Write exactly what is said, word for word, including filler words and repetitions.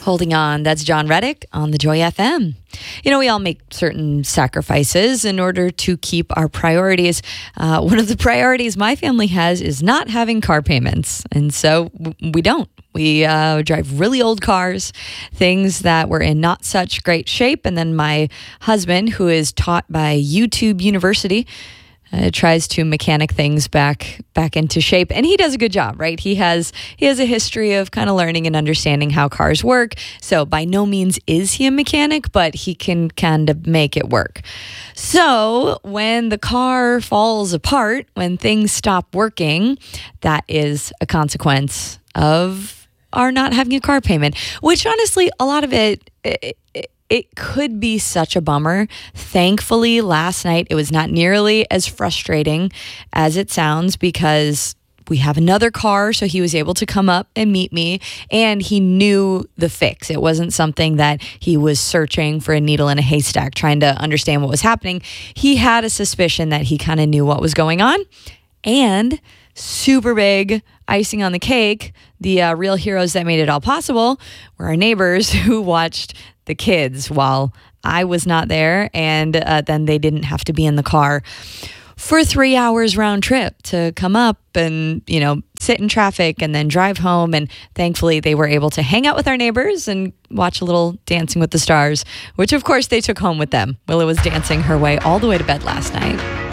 Holding On, that's John Reddick on the Joy F M. You know, we all make certain sacrifices in order to keep our priorities. Uh, one of the priorities my family has is not having car payments. And so w- we don't. We uh, drive really old cars, things that were in not such great shape. And then my husband, who is taught by YouTube University, Uh, tries to mechanic things back back into shape, and he does a good job, right? He has he has a history of kind of learning and understanding how cars work. So by no means is he a mechanic, but he can kind of make it work. So when the car falls apart, when things stop working, that is a consequence of our not having a car payment. Which honestly, a lot of it. it, it It could be such a bummer. Thankfully, last night, it was not nearly as frustrating as it sounds because we have another car, so he was able to come up and meet me, and he knew the fix. It wasn't something that he was searching for a needle in a haystack, trying to understand what was happening. He had a suspicion that he kind of knew what was going on, and super big icing on the cake, the uh, real heroes that made it all possible were our neighbors who watched the kids while I was not there, and uh, then they didn't have to be in the car for three hours round trip to come up and, you know, sit in traffic and then drive home. And thankfully they were able to hang out with our neighbors and watch a little Dancing with the Stars, which of course they took home with them. Willa was dancing her way all the way to bed last night.